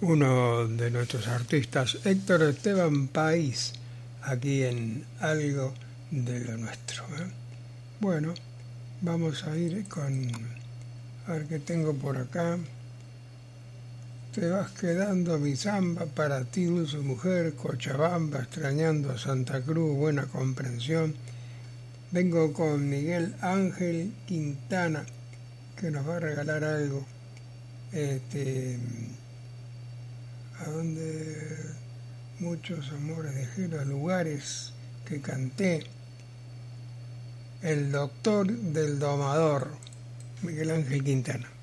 uno de nuestros artistas, Héctor Esteban País, aquí en Algo de lo Nuestro. Bueno, vamos a ir con... A ver qué tengo por acá. Te vas quedando mi samba, para ti dulce mujer, Cochabamba, extrañando a Santa Cruz, buena comprensión. Vengo con Miguel Ángel Quintana, que nos va a regalar algo. A donde muchos amores dejé, los lugares que canté. El doctor del domador, Miguel Ángel Quintana.